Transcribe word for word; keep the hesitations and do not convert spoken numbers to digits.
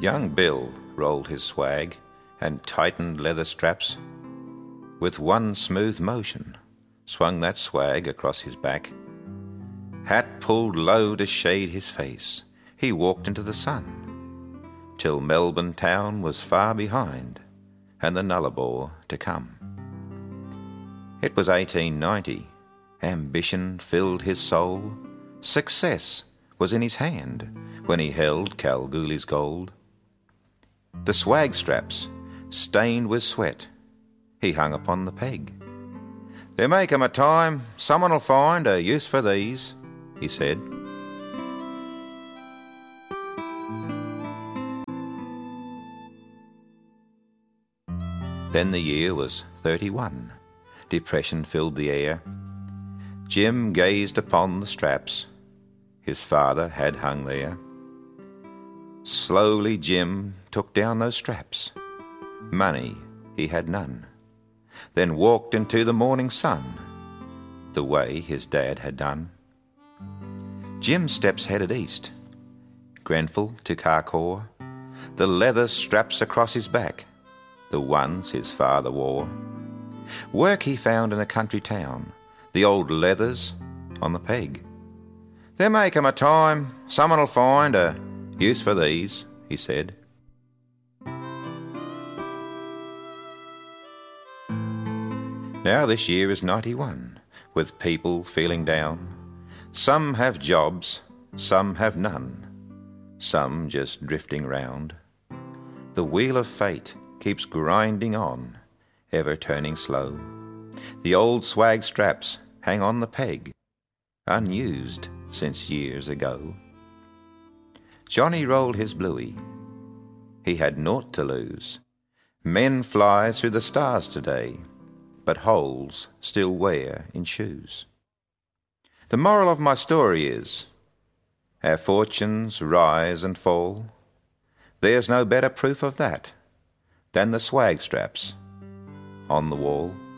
Young Bill rolled his swag and tightened leather straps. With one smooth motion, swung that swag across his back. Hat pulled low to shade his face, he walked into the sun, till Melbourne town was far behind, and the Nullarbor to come. It was eighteen ninety, ambition filled his soul, success was in his hand when he held Kalgoorlie's gold. The swag straps, stained with sweat, he hung upon the peg. "There may come a time someone'll find a use for these," he said. Then the year was thirty-one. Depression filled the air. Jim gazed upon the straps his father had hung there. Slowly Jim took down those straps. Money he had none. Then walked into the morning sun, the way his dad had done. Jim's steps headed east, Grenfell to Carcoar, the leather straps across his back, the ones his father wore. Work he found in a country town, the old leathers on the peg. "There may come a time someone'll find a use for these," he said. Now this year is ninety-one, with people feeling down. Some have jobs, some have none, some just drifting round. The wheel of fate keeps grinding on, ever turning slow. The old swag straps hang on the peg, unused since years ago. Johnny rolled his bluey. He had naught to lose. Men fly through the stars today, but holes still wear in shoes. The moral of my story is, our fortunes rise and fall. There's no better proof of that than the swag straps on the wall.